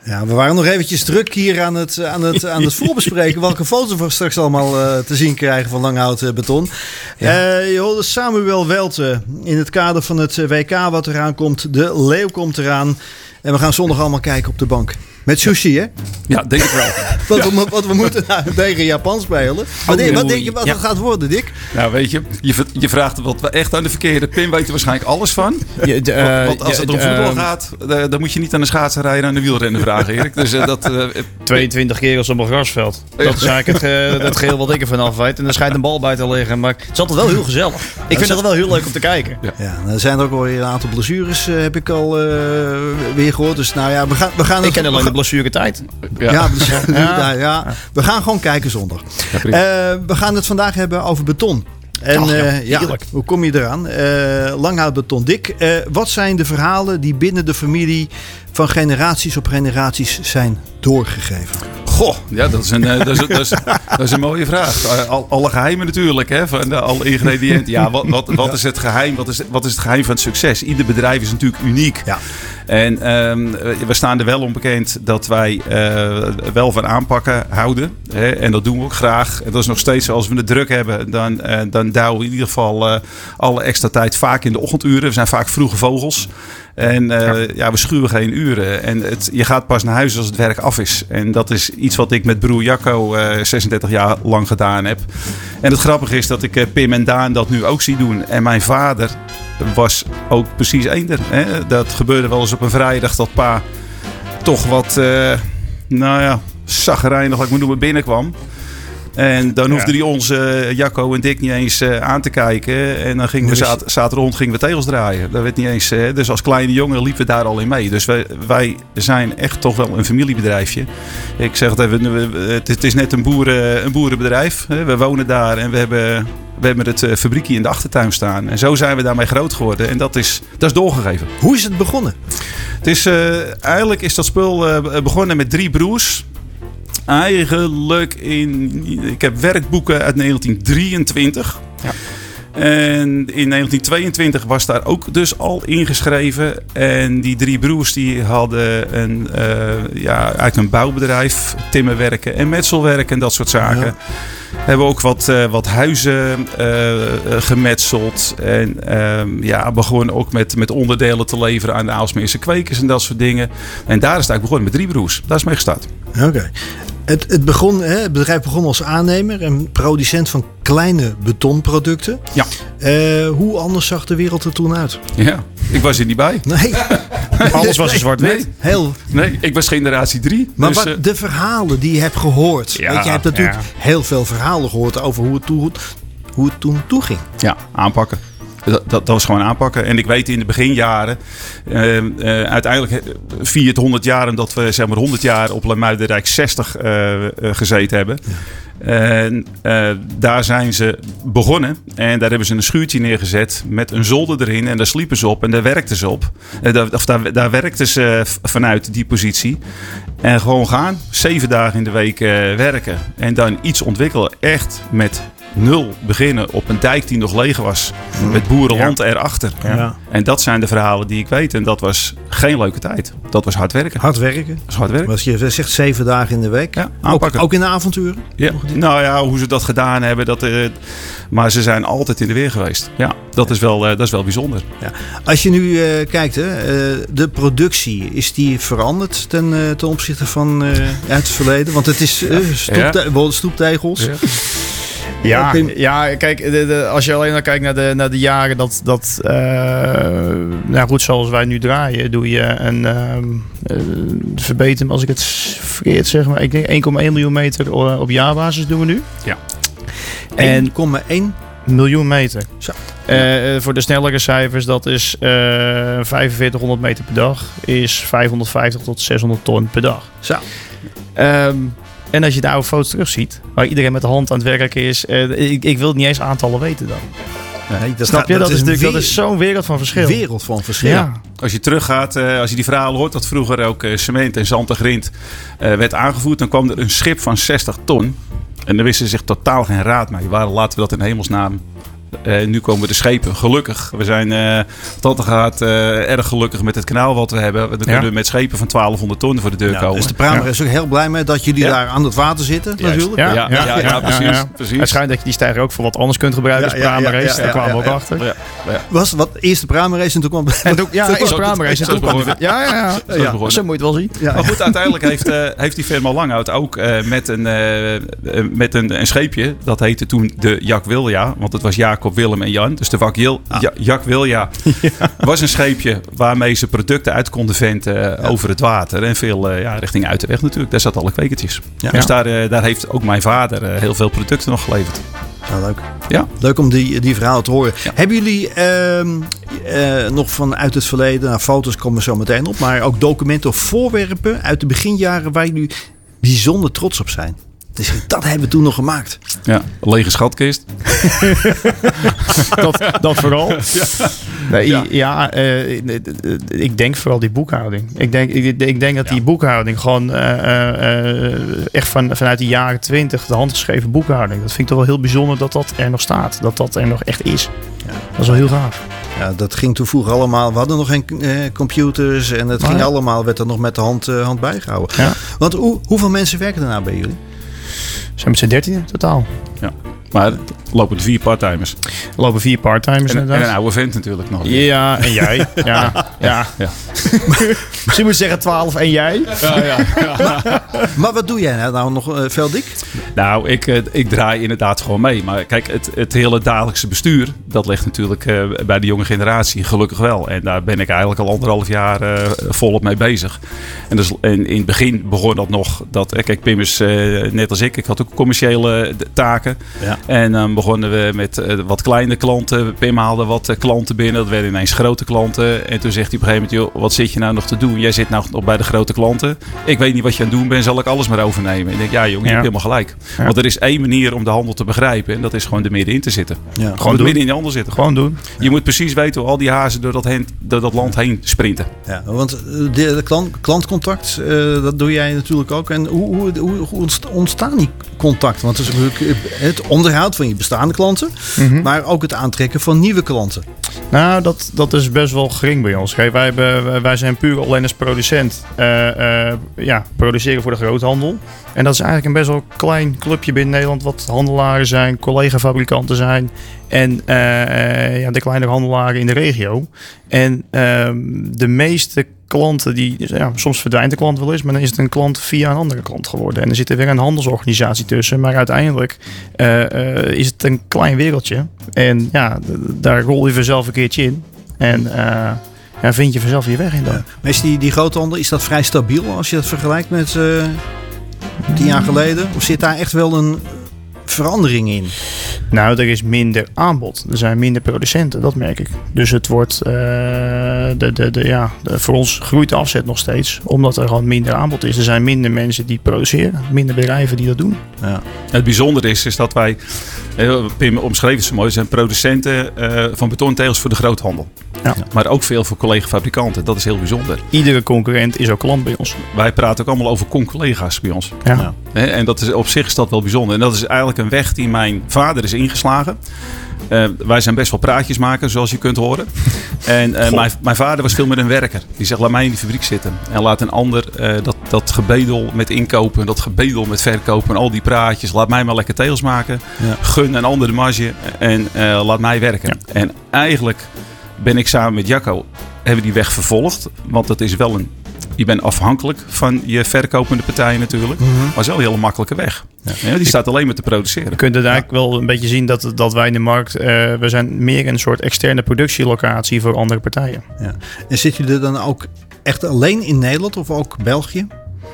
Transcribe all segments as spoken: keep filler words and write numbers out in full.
Ja, we waren nog eventjes druk hier aan het, aan het, aan het voorbespreken. Welke foto's we straks allemaal uh, te zien krijgen van Langhout uh, Beton. Ja. Uh, je hoorde Samuel Welte in het kader van het W K wat eraan komt. De Leeuw komt eraan. En we gaan zondag allemaal kijken op de bank. Met sushi, hè? Ja, denk ik wel. Want, we, want we moeten nou tegen Japan spelen. Wat, denk, wat denk je wat ja. het gaat worden, Dick? Nou, weet je, je, je vraagt wat we echt aan de verkeerde. Pim weet er waarschijnlijk alles van. Ja, de, uh, want als het om voetbal uh, gaat, dan moet je niet aan de schaatsen rijden en aan de wielrennen vragen, Erik. Dus, uh, dat, uh, tweeëntwintig kegels op een grasveld. Dat is eigenlijk het, uh, het geheel wat ik ervan af weet. En er schijnt een bal bij te liggen. Maar het is altijd wel heel gezellig. Ik vind het wel heel leuk om te kijken. Ja, ja er zijn er ook alweer een aantal blessures, uh, heb ik al uh, weer gehoord. Dus nou ja, we gaan, we gaan ik ken alleen de blessuretijd. Ja, ja, ja, ja, we gaan gewoon kijken zondag. Ja, uh, we gaan het vandaag hebben over beton. En Ach, ja, uh, ja, hoe kom je eraan? Uh, Langhout Beton. Dick, uh, wat zijn de verhalen die binnen de familie van generaties op generaties zijn doorgegeven? Goh, ja, dat is een, dat is, dat is, dat is een mooie vraag. Al, alle geheimen natuurlijk, hè, van de, alle ingrediënten. Ja, wat, wat, wat is het geheim? Wat is, wat is het geheim van het succes? Ieder bedrijf is natuurlijk uniek. Ja. En um, we staan er wel onbekend dat wij uh, wel van aanpakken houden. Hè, en dat doen we ook graag. En dat is nog steeds, als we het druk hebben, dan, uh, dan douwen we in ieder geval uh, alle extra tijd vaak in de ochtenduren. We zijn vaak vroege vogels. En uh, ja. ja, we schuwen geen uren. En het, je gaat pas naar huis als het werk af is. En dat is iets wat ik met broer Jacco uh, zesendertig jaar lang gedaan heb. En het grappige is dat ik uh, Pim en Daan dat nu ook zie doen. En mijn vader was ook precies eender. Hè? Dat gebeurde wel eens op een vrijdag dat pa toch wat, uh, nou ja, chagrijnig, wat ik moet noemen, binnenkwam. En dan hoefde hij ja. ons, uh, Jacco en Dick, niet eens uh, aan te kijken. En dan gingen we zat, zaterdag gingen we tegels draaien. Dat werd niet eens, uh, dus als kleine jongen liepen we daar al in mee. Dus wij, wij zijn echt toch wel een familiebedrijfje. Ik zeg het even, het is net een, boeren, een boerenbedrijf. We wonen daar en we hebben, we hebben het fabriekje in de achtertuin staan. En zo zijn we daarmee groot geworden. En dat is, dat is doorgegeven. Hoe is het begonnen? Het is, uh, eigenlijk is dat spul uh, begonnen met drie broers. Eigenlijk in... Ik heb werkboeken uit negentien drieëntwintig. Ja. En in negentien tweeëntwintig was daar ook dus al ingeschreven. En die drie broers die hadden een, uh, ja, eigenlijk een bouwbedrijf. Timmerwerken en metselwerken en dat soort zaken. Ja. Hebben ook wat, uh, wat huizen uh, gemetseld. En uh, ja, begonnen ook met, met onderdelen te leveren aan de Aalsmeerse kwekers en dat soort dingen. En daar is het eigenlijk begonnen met drie broers. Daar is mee gestart. Oké. Okay. Het, het, begon, hè, het bedrijf begon als aannemer en producent van kleine betonproducten. Ja. Uh, hoe anders zag de wereld er toen uit? Ja, ik was er niet bij. Nee. Alles was nee, zwart-wit. Nee. Heel. Nee, ik was generatie drie. Maar dus, wat, de verhalen die je hebt gehoord. Ja, weet je, je hebt natuurlijk ja. heel veel verhalen gehoord over hoe het, toe, hoe het toen toeging. Ja, aanpakken. Dat, dat, dat was gewoon aanpakken. En ik weet in de beginjaren, uh, uh, uiteindelijk vier het honderd jaar, omdat we zeg maar honderd jaar op Lemuidenrijk zestig uh, uh, gezeten hebben. Ja. En uh, daar zijn ze begonnen. En daar hebben ze een schuurtje neergezet met een zolder erin. En daar sliepen ze op en daar werkten ze op. Uh, daar, of daar, daar werkten ze vanuit die positie. En gewoon gaan. Zeven dagen in de week uh, werken. En dan iets ontwikkelen. Echt met nul beginnen op een dijk die nog leeg was. Mm. Met boerenland ja. erachter. Ja. En dat zijn de verhalen die ik weet. En dat was geen leuke tijd. Dat was hard werken. Hard werken? Dat was hard werken. Was je zegt zeven dagen in de week. Ja, ook, ook in de avonturen? Ja. Nou ja, hoe ze dat gedaan hebben. Dat, uh, maar ze zijn altijd in de weer geweest. Ja, dat is wel, uh, dat is wel bijzonder. Ja. Als je nu uh, kijkt, hè, uh, de productie, is die veranderd ten, uh, ten opzichte van uh, uit het verleden? Want het is uh, stoepte- ja. stoeptegels. Ja. Ja, ja, kijk, de, de, als je alleen maar kijkt naar de, naar de jaren dat, dat uh, nou goed, zoals wij nu draaien, doe je een, uh, verbeter me als ik het verkeerd zeg, maar ik denk één komma één miljoen meter op jaarbasis doen we nu. Ja. één komma één miljoen meter. Zo. Uh, voor de snellere cijfers, dat is uh, vijfenveertighonderd meter per dag, is vijfhonderdvijftig tot zeshonderd ton per dag. Zo. Um, En als je de oude foto's terugziet, waar iedereen met de hand aan het werken is, uh, ik, ik wil niet eens aantallen weten dan. Nee, dat Snap je? Dat, dat, is, is, wereld, dat is zo'n wereld van verschil. wereld van verschil. Ja. Als je teruggaat, uh, als je die verhalen hoort, dat vroeger ook uh, cement en zand en grind uh, werd aangevoerd, dan kwam er een schip van zestig ton. En daar wisten ze zich totaal geen raad mee. Waarom laten we dat in hemelsnaam Uh, nu komen de schepen, gelukkig. We zijn, uh, Tante gaat uh, erg gelukkig met het kanaal wat we hebben. Dan kunnen ja. we met schepen van twaalfhonderd ton voor de deur ja, komen. Dus de Pramer ja. is ook heel blij mee dat jullie ja. daar aan het water zitten, Juist. natuurlijk. Ja, ja, ja, ja, ja, ja, precies, ja, ja. precies. Het schijnt dat je die stijger ook voor wat anders kunt gebruiken als ja, Pramer race. Ja, ja, ja, daar kwamen we ja, ja, ook achter. Ja, ja. Was wat eerst de Pramer race en toen kwam... En toen, ja, eerst de Pramer race en toen kwam... Ja, ja, ja. ja. ja. Zo moet je het wel zien. Ja. Maar goed, uiteindelijk heeft, uh, heeft die firma Langhout ook uh, met, een, uh, uh, met een, een scheepje. Dat heette toen de Jack Wilja. Want het was Jacob, Willem en Jan. Dus de Wakjil, ah. ja, Jack Wilja ja. was een scheepje waarmee ze producten uit konden venten uh, ja. over het water. En veel uh, ja, richting Uiterweg natuurlijk. Daar zat alle kwekertjes. Ja. Dus daar, uh, daar heeft ook mijn vader uh, heel veel producten nog geleverd. Ja, leuk. Ja. Leuk om die, die verhalen te horen. Ja. Hebben jullie uh, uh, nog vanuit het verleden, nou, foto's komen zo meteen op, maar ook documenten of voorwerpen uit de beginjaren waar jullie bijzonder trots op zijn? Dus dat hebben we toen nog gemaakt. Ja, een lege schatkist. dat, dat vooral. Ja, nee, ja. ja uh, ik denk vooral die boekhouding. Ik denk, ik, ik denk dat die ja. boekhouding gewoon uh, uh, echt van, vanuit de jaren twintig, de handgeschreven boekhouding. Dat vind ik toch wel heel bijzonder dat dat er nog staat. Dat dat er nog echt is. Ja. Dat is wel heel gaaf. Ja, dat ging toen vroeger allemaal. We hadden nog geen uh, computers en het oh, ging ja. allemaal, werd er nog met de hand, uh, hand bijgehouden. Ja. Want hoe, hoeveel mensen werken er nou bij jullie? We zijn met z'n dertien totaal. Ja. Maar er lopen vier parttimers. Er lopen vier parttimers en, inderdaad. En een oude vent natuurlijk nog. Ja, en jij. Ja, ja. ja. Misschien moet je zeggen twaalf en jij. Ja, ja, ja. Maar wat doe jij nou nog, uh, Veldik? Nou, ik, uh, ik draai inderdaad gewoon mee. Maar kijk, het, het hele dagelijkse bestuur, dat ligt natuurlijk uh, bij de jonge generatie gelukkig wel. En daar ben ik eigenlijk al anderhalf jaar uh, volop mee bezig. En, dus, en in het begin begon dat nog. Dat, kijk, Pim is uh, net als ik. Ik had ook commerciële taken. Ja. En dan um, begonnen we met uh, wat kleine klanten. Pim haalde wat uh, klanten binnen. Dat werden ineens grote klanten. En toen zegt hij op een gegeven moment, joh, wat zit je nou nog te doen? Jij zit nou nog bij de grote klanten. Ik weet niet wat je aan het doen bent. Zal ik alles maar overnemen? En ik denk, ja jongen, je ja. hebt helemaal gelijk. Ja. Want er is één manier om de handel te begrijpen. En dat is gewoon er middenin te zitten. Ja. Gewoon midden in de handel zitten. Gewoon doen. Je ja. moet precies weten hoe al die hazen door dat, heen, door dat land heen sprinten. Ja, want de, de klant, klantcontact, uh, dat doe jij natuurlijk ook. En hoe, hoe, hoe, hoe ontstaan die contacten? Want het is natuurlijk het onderhoud van je bestaande klanten. Mm-hmm. Maar ook het aantrekken van nieuwe klanten. Nou, dat, dat is best wel gering bij ons. Kijk, wij, hebben, wij zijn puur alleen als producent. Uh, uh, ja, produceren voor de groothandel. En dat is eigenlijk een best wel klein clubje binnen Nederland. Wat handelaren zijn, collega-fabrikanten zijn. En uh, uh, ja, de kleinere handelaren in de regio. En uh, de meeste klanten, die, ja, soms verdwijnt de klant wel eens. Maar dan is het een klant via een andere klant geworden. En er zit er weer een handelsorganisatie tussen. Maar uiteindelijk uh, uh, is het een klein wereldje. En ja, daar rol je vanzelf een keertje in. En uh, ja, vind je vanzelf je weg in dan. Ja. Maar is die, die groothandel, is dat vrij stabiel als je dat vergelijkt met uh, tien jaar geleden? Of zit daar echt wel een verandering in? Nou, er is minder aanbod. Er zijn minder producenten, dat merk ik. Dus het wordt, uh, de, de, de, ja, de, voor ons groeit de afzet nog steeds. Omdat er gewoon minder aanbod is. Er zijn minder mensen die produceren. Minder bedrijven die dat doen. Ja. Het bijzondere is, is dat wij, Pim omschreef het zo mooi, zijn producenten uh, van betontegels voor de groothandel. Ja. Maar ook veel voor collega-fabrikanten. Dat is heel bijzonder. Iedere concurrent is ook klant bij ons. Wij praten ook allemaal over con-collega's bij ons. Ja. Ja. En dat is, op zich is dat wel bijzonder. En dat is eigenlijk een weg die mijn vader is ingeslagen. Uh, wij zijn best wel praatjes maken, zoals je kunt horen. En uh, mijn, mijn vader was veel meer een werker. Die zegt, laat mij in die fabriek zitten. En laat een ander uh, dat, dat gebedel met inkopen, dat gebedel met verkopen en al die praatjes. Laat mij maar lekker tegels maken. Ja. Gun een ander de marge en uh, laat mij werken. Ja. En eigenlijk ben ik samen met Jacco, hebben die weg vervolgd. Want dat is wel een... Je bent afhankelijk van je verkopende partijen natuurlijk. Mm-hmm. Maar het is wel een hele makkelijke weg. Ja. Ja, die staat alleen maar te produceren. Je kunt het eigenlijk ja. wel een beetje zien dat, dat wij in de markt... Uh, we zijn meer een soort externe productielocatie voor andere partijen. Ja. En zit jullie dan ook echt alleen in Nederland of ook België?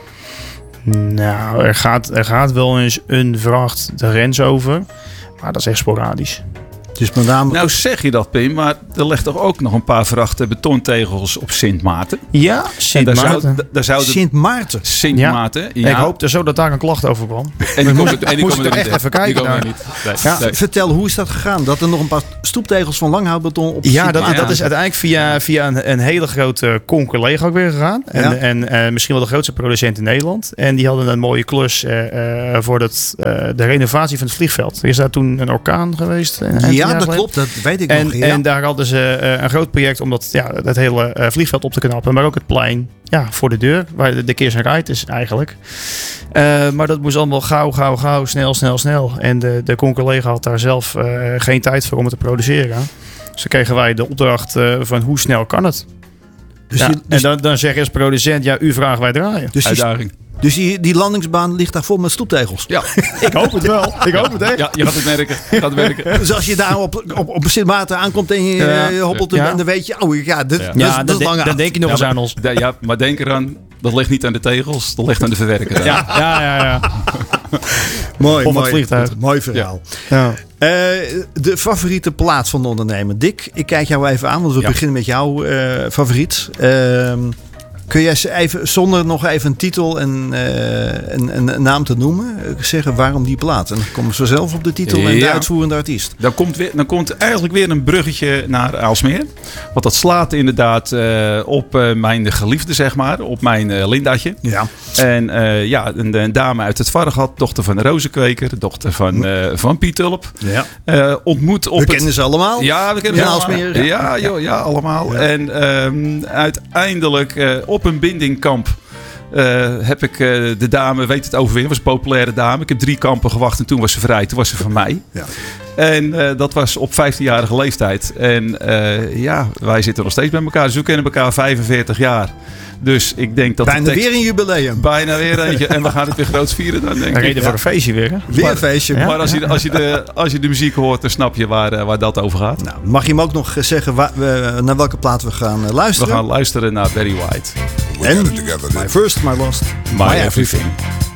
Nou, er gaat, er gaat wel eens een vracht de grens over. Maar dat is echt sporadisch. Dus met name... Nou zeg je dat, Pim, maar er ligt toch ook nog een paar vrachten betontegels op Sint Maarten? Ja, Sint Maarten. Daar zou Sint Maarten? Sint ja. Maarten, ja. Ik hoop zo dat daar een klacht over kwam. En die komen er, moest er echt even kijken naar. Niet. Nee, ja. nee. Vertel, hoe is dat gegaan? Dat er nog een paar stoeptegels van langhoutbeton op Ja, dat, dat is uiteindelijk via, via een, een hele grote con-collega ook weer gegaan. En, ja. en uh, misschien wel de grootste producent in Nederland. En die hadden een mooie klus uh, uh, voor dat, uh, de renovatie van het vliegveld. Er is daar toen een orkaan geweest. Ja, Ja, dat geleden. klopt. Dat weet ik en, nog. Ja. En daar hadden ze uh, een groot project om dat, ja, het hele uh, vliegveld op te knappen. Maar ook het plein ja, voor de deur. Waar de, de Kiers en Ride is eigenlijk. Uh, maar dat moest allemaal gauw, gauw, gauw. Snel, snel, snel. En de, de con-collega had daar zelf uh, geen tijd voor om het te produceren. Dus dan kregen wij de opdracht uh, van hoe snel kan het? Dus ja, je, dus en dan, dan zeg je als producent, ja, u vraagt, wij draaien. Dus Uitdaging. Dus die, die landingsbaan ligt daar vol met stoeptegels. Ja, ik hoop het wel. Ik hoop het echt. Ja, je gaat het merken. Je gaat het merken. Dus als je daar op, op, op Sint Maarten aankomt en je, ja. je hoppelt ja. en dan weet je, oh ja, dit, ja. dat, ja, dat, dat is lang de, Dan denk je nog ja, eens aan ons. Ja, maar denk eraan, dat ligt niet aan de tegels, dat ligt aan de verwerker. Ja, ja, ja. ja. mooi, of mooi, het vliegtuig. Mooi verhaal. Ja. Ja. Uh, de favoriete plaats van de ondernemer. Dick, ik kijk jou even aan, want we ja. beginnen met jouw uh, favoriet. Uh, Kun jij even, zonder nog even een titel en uh, een, een naam te noemen, zeggen waarom die plaat? En dan komen ze zelf op de titel en ja. de uitvoerende artiest. Dan komt, weer, dan komt eigenlijk weer een bruggetje naar Aalsmeer. Want dat slaat inderdaad uh, op uh, mijn geliefde, zeg maar. Op mijn uh, Lindaatje. Ja. En uh, ja, een, een dame uit het Varregat, dochter van de rozenkweker, dochter van, uh, van Piet Tulp. Ja. Uh, ontmoet op we het... kennen ze allemaal. Ja, we kennen ja, ze allemaal. Aalsmeer. Ja, ja, ja, allemaal. Ja. En um, uiteindelijk uh, op een bindingkamp uh, heb ik uh, de dame, weet het overwinnen, was een populaire dame. Ik heb drie kampen gewacht en toen was ze vrij. Toen was ze van mij. Ja. En uh, dat was op vijftienjarige leeftijd. En uh, ja, wij zitten nog steeds bij elkaar. Dus we kennen elkaar vijfenveertig jaar. Dus ik denk dat... Bijna tekst... weer een jubileum. Bijna weer eentje. En we gaan het weer groots vieren dan, denk ik. Reden ja. voor een feestje weer, hè? Weer een feestje. Ja? Maar als je, als, je de, als je de muziek hoort, dan snap je waar, waar dat over gaat. Nou, mag je hem ook nog zeggen waar, uh, naar welke plaat we gaan uh, luisteren? We gaan luisteren naar Barry White. En My First, My Last, My, my Everything. everything.